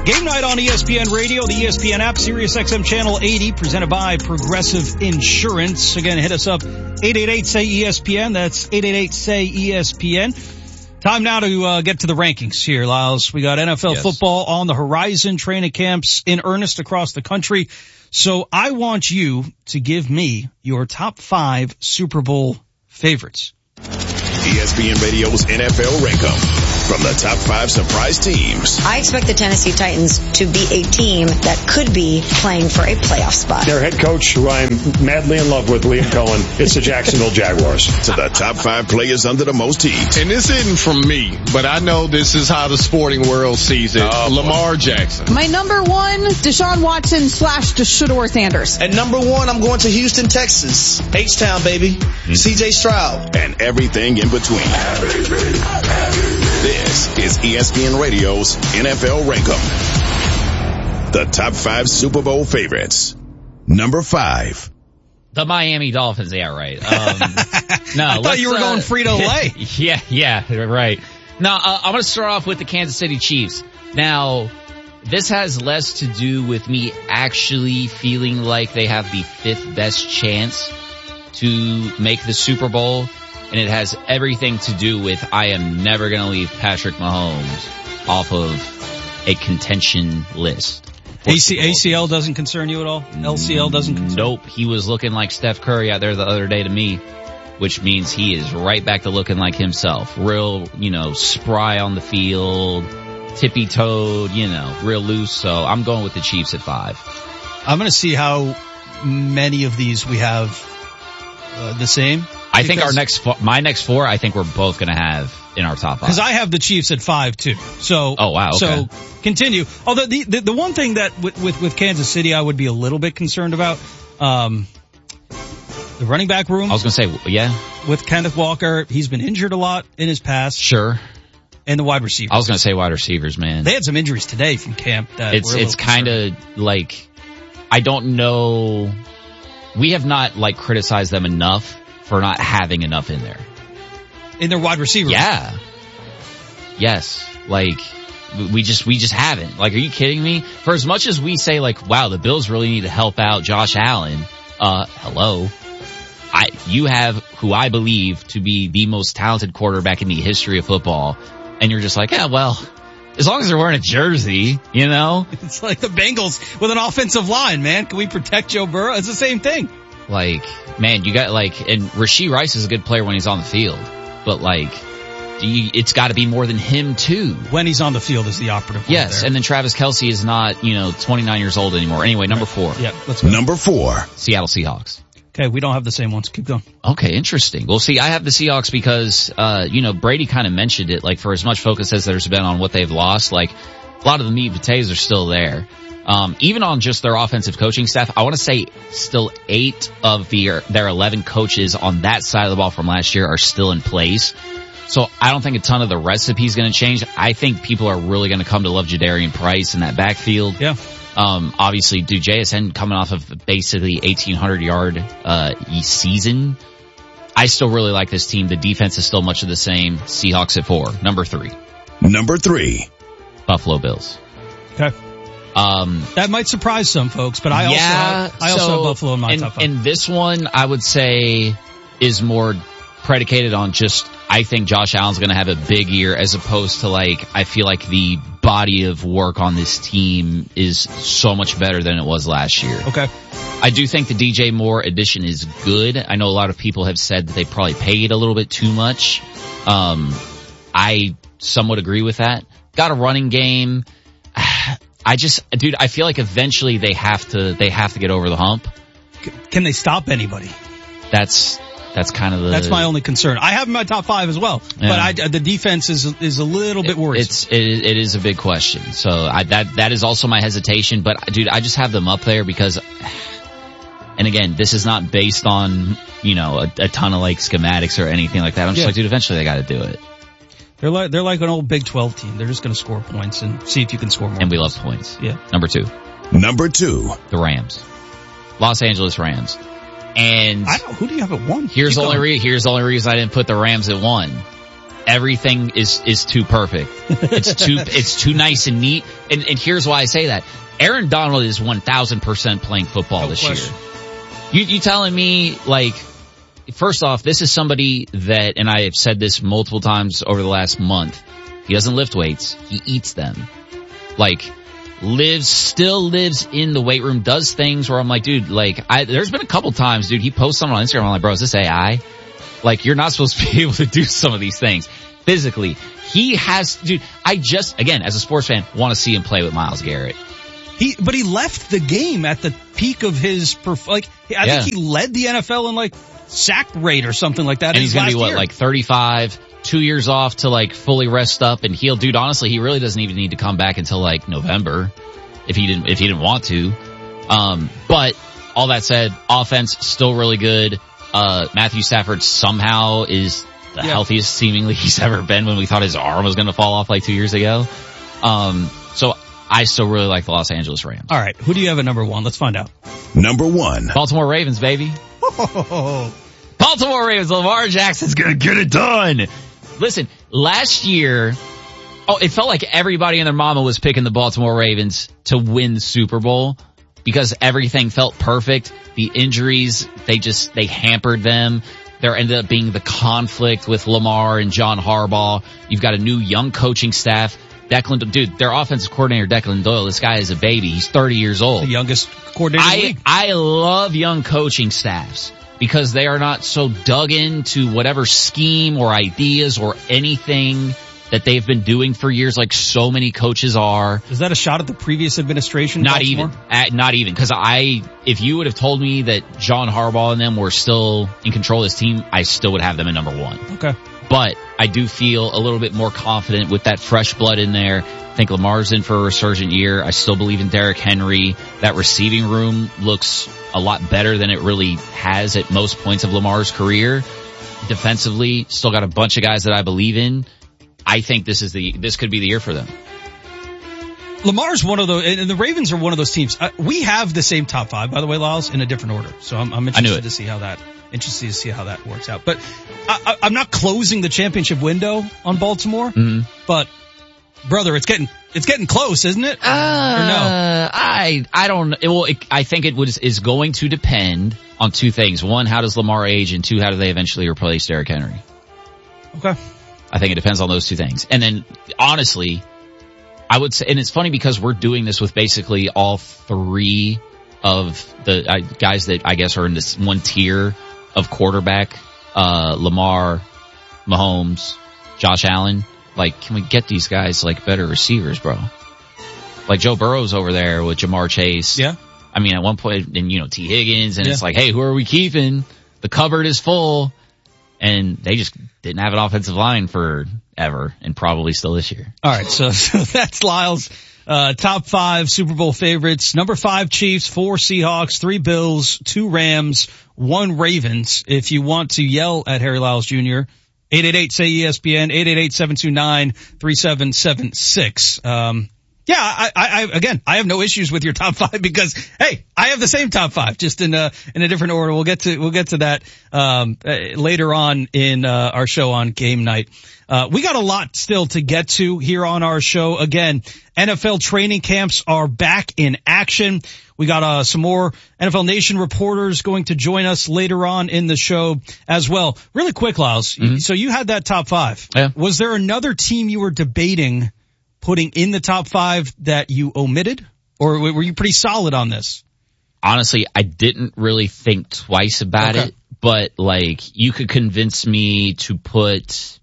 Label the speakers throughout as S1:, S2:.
S1: Game night on ESPN Radio, the ESPN app, Sirius XM Channel 80, presented by Progressive Insurance. Again, hit us up, 888-SAY-ESPN. That's 888-SAY-ESPN. Time now to get to the rankings here, Lyles. We got NFL football on the horizon, training camps in earnest across the country. So I want you to give me your top 5 Super Bowl favorites.
S2: ESPN Radio's NFL Rank-Em. From the top 5 surprise teams.
S3: I expect the Tennessee Titans to be a team that could be playing for a playoff spot.
S4: Their head coach, who I'm madly in love with, Liam Cohen, it's the Jacksonville Jaguars.
S2: To the top 5 players under the most heat.
S5: And this isn't from me, but I know this is how the sporting world sees it. Lamar Jackson.
S6: My number 1, Deshaun Watson / Shedeur Sanders.
S7: At number 1, I'm going to Houston, Texas. H-Town, baby. CJ Stroud.
S2: And everything in between. This is ESPN Radio's NFL Rank-Em. The top 5 Super Bowl favorites. Number 5.
S8: The Miami Dolphins. Yeah, right. No,
S1: I thought you were going Frito-Lay.
S8: Yeah, right. Now, I'm going to start off with the Kansas City Chiefs. Now, this has less to do with me actually feeling like they have the 5th best chance to make the Super Bowl. And it has everything to do with I am never going to leave Patrick Mahomes off of a contention list.
S1: ACL doesn't concern you at all? LCL doesn't concern you?
S8: Nope. He was looking like Steph Curry out there the other day to me, which means he is right back to looking like himself. Real, spry on the field, tippy-toed, real loose. So I'm going with the Chiefs at 5.
S1: I'm going to see how many of these we have the same.
S8: I think my next 4, I think we're both going to have in our top 5.
S1: Because I have the Chiefs at 5 too. So,
S8: oh wow, okay.
S1: So continue. Although the one thing that with Kansas City I would be a little bit concerned about, the running back room.
S8: I was going to say, yeah.
S1: With Kenneth Walker, he's been injured a lot in his past.
S8: Sure.
S1: And the wide receivers.
S8: I was going to say wide receivers, man.
S1: They had some injuries today from camp.
S8: It's kind of like, I don't know. We have not criticized them enough for not having enough in there.
S1: In their wide receivers?
S8: Yeah. Yes. We just haven't. Are you kidding me? For as much as we say wow, the Bills really need to help out Josh Allen, hello. You have who I believe to be the most talented quarterback in the history of football, and you're just yeah, well, as long as they're wearing a jersey,
S1: It's like the Bengals with an offensive line, man. Can we protect Joe Burrow? It's the same thing.
S8: Man, you got and Rashee Rice is a good player when he's on the field, but it's got to be more than him too.
S1: When he's on the field is the operative.
S8: Yes,
S1: there.
S8: And then Travis Kelce is not 29 years old anymore. Anyway, number 4.
S1: Yeah, let's go.
S2: Number 4.
S8: Seattle Seahawks.
S1: Okay, we don't have the same ones. Keep going.
S8: Okay, interesting. Well, see, I have the Seahawks because Brady kind of mentioned it. For as much focus as there's been on what they've lost, a lot of the meat and potatoes are still there. Even on just their offensive coaching staff, I want to say still 8 of their 11 coaches on that side of the ball from last year are still in place. So I don't think a ton of the recipe is going to change. I think people are really going to come to love Jadarian Price in that backfield.
S1: Yeah.
S8: Obviously, JSN coming off of basically 1,800-yard season. I still really like this team. The defense is still much of the same. Seahawks at 4. Number 3.
S2: Number 3.
S8: Buffalo Bills.
S1: Okay. That might surprise some folks, but I also have Buffalo in my top 5.
S8: And this one, I would say, is more predicated on just, I think Josh Allen's going to have a big year as opposed to I feel like the body of work on this team is so much better than it was last year.
S1: Okay.
S8: I do think the DJ Moore addition is good. I know a lot of people have said that they probably paid a little bit too much. I somewhat agree with that. Got a running game. I feel like eventually they have to get over the hump.
S1: Can they stop anybody?
S8: That's kind of
S1: that's my only concern. I have them in my top 5 as well, yeah. But the defense is a little bit worrisome.
S8: It is a big question. So that is also my hesitation. But dude, I just have them up there because, and again, this is not based on a ton of schematics or anything like that. I'm just dude, eventually they got to do it.
S1: They're like an old Big 12 team. They're just going to score points and see if you can score more.
S8: And we love points.
S1: Yeah.
S8: Number 2.
S2: The
S8: Rams. Los Angeles Rams. And
S1: who do you have at 1?
S8: Here's the only reason I didn't put the Rams at 1. everything is too perfect. It's too nice and neat. And here's why I say that. Aaron Donald is 1000% playing football this year. You telling me, like, first off, this is somebody that, and I have said this multiple times over the last month, he doesn't lift weights, he eats them. Like, still lives in the weight room, does things where I'm like, dude, like, there's been a couple times, dude, he posts something on Instagram, I'm like, bro, is this AI? Like, you're not supposed to be able to do some of these things physically. He has, dude, again, as a sports fan, want to see him play with Myles Garrett.
S1: But he left the game at the peak of his, I think he led the NFL in like sack rate or something like that.
S8: And he's going to be like 35, 2 years off to like fully rest up and heal. Dude, honestly, he really doesn't even need to come back until like November if he didn't want to. But all that said, offense still really good. Matthew Stafford somehow is the healthiest seemingly he's ever been when we thought his arm was going to fall off like 2 years ago. So I still really like the Los Angeles Rams.
S1: All right. Who do you have at number 1? Let's find out.
S2: Number 1.
S8: Baltimore Ravens, baby. Baltimore Ravens. Lamar Jackson's going to get it done. Listen, last year, it felt like everybody and their mama was picking the Baltimore Ravens to win the Super Bowl because everything felt perfect. The injuries, they hampered them. There ended up being the conflict with Lamar and John Harbaugh. You've got a new young coaching staff. Dude, their offensive coordinator, Declan Doyle, this guy is a baby. He's 30 years old.
S1: The youngest coordinator in the league.
S8: I love young coaching staffs because they are not so dug into whatever scheme or ideas or anything that they've been doing for years like so many coaches are.
S1: Is that a shot at the previous administration?
S8: Not even. Because if you would have told me that John Harbaugh and them were still in control of this team, I still would have them at number 1.
S1: Okay.
S8: But I do feel a little bit more confident with that fresh blood in there. I think Lamar's in for a resurgent year. I still believe in Derrick Henry. That receiving room looks a lot better than it really has at most points of Lamar's career. Defensively, still got a bunch of guys that I believe in. I think this could be the year for them.
S1: Lamar's one of those, and the Ravens are one of those teams. We have the same top 5, by the way, Lyles, in a different order. So I'm interested to see how that works out. But I'm not closing the championship window on Baltimore. Mm-hmm. But brother, it's getting close, isn't it? Or no?
S8: I don't. I think is going to depend on two things. One, how does Lamar age, and two, how do they eventually replace Derrick Henry?
S1: Okay.
S8: I think it depends on those two things. And then, honestly, I would say, and it's funny because we're doing this with basically all three of the guys that I guess are in this one tier of quarterback, Lamar, Mahomes, Josh Allen. Like, can we get these guys like better receivers, bro? Like Joe Burrow's over there with Jamar Chase.
S1: Yeah.
S8: I mean, at one point, and T. Higgins, and it's like, hey, who are we keeping? The cupboard is full. And they just didn't have an offensive line forever, and probably still this year.
S1: All right, so that's Lyle's top 5 Super Bowl favorites. Number 5 Chiefs, 4 Seahawks, 3 Bills, 2 Rams, 1 Ravens. If you want to yell at Harry Lyles Jr., 888-SAY-ESPN, 888-729-3776. Yeah, I have no issues with your top 5 because, hey, I have the same top 5, just in a different order. We'll get to that, later on in, our show on game night. We got a lot still to get to here on our show. Again, NFL training camps are back in action. We got, some more NFL Nation reporters going to join us later on in the show as well. Really quick, Lyles. Mm-hmm. So you had that top 5.
S8: Yeah.
S1: Was there another team you were debating putting in the top 5 that you omitted, or were you pretty solid on this?
S8: Honestly, I didn't really think twice about it, but like you could convince me to put,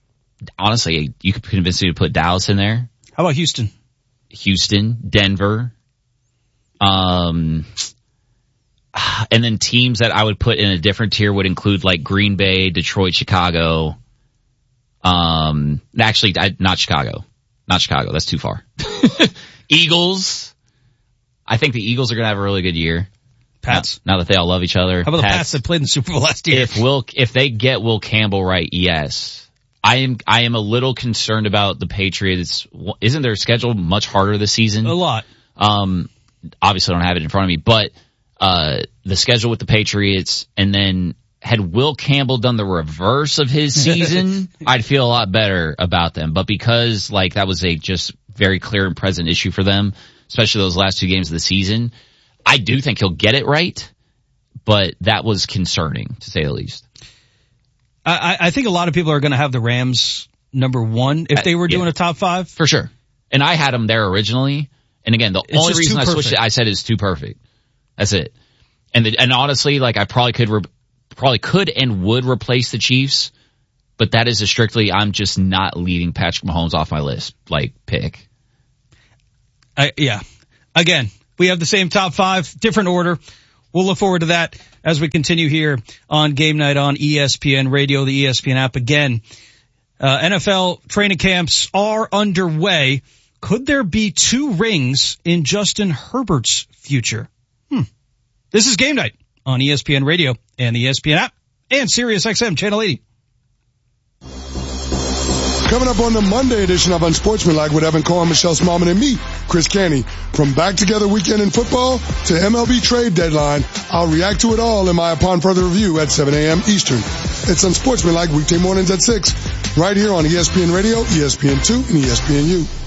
S8: Dallas in there.
S1: How about Houston?
S8: Denver. And then teams that I would put in a different tier would include like Green Bay, Detroit, Chicago. Actually, not Chicago. Not Chicago. That's too far. Eagles. I think the Eagles are going to have a really good year.
S1: Pats.
S8: Now that they all love each other.
S1: How about the Pats that played in the Super Bowl last year?
S8: If they get Will Campbell right, yes. I am a little concerned about the Patriots. Isn't their schedule much harder this season?
S1: A lot.
S8: Obviously I don't have it in front of me, but, the schedule with the Patriots, and then had Will Campbell done the reverse of his season, I'd feel a lot better about them. But because like that was a just very clear and present issue for them, especially those last 2 games of the season, I do think he'll get it right. But that was concerning, to say the least.
S1: I think a lot of people are going to have the Rams number 1 if they were doing a top 5.
S8: For sure. And I had them there originally. And again, the only reason I switched it, I said is too perfect. That's it. And honestly, like I probably could and would replace the Chiefs, but that is a strictly, I'm just not leaving Patrick Mahomes off my list, like pick.
S1: Yeah. Again, we have the same top 5, different order. We'll look forward to that as we continue here on Game Night on ESPN Radio, the ESPN app. Again, NFL training camps are underway. Could there be 2 rings in Justin Herbert's future? This is Game Night on ESPN Radio and the ESPN app and Sirius XM Channel 80.
S9: Coming up on the Monday edition of Unsportsmanlike with Evan Cohen, Michelle Smallman, and me, Chris Canty. From back together weekend in football to MLB trade deadline, I'll react to it all in my Upon Further Review at 7 a.m. Eastern. It's Unsportsmanlike weekday mornings at 6, right here on ESPN Radio, ESPN2, and ESPNU.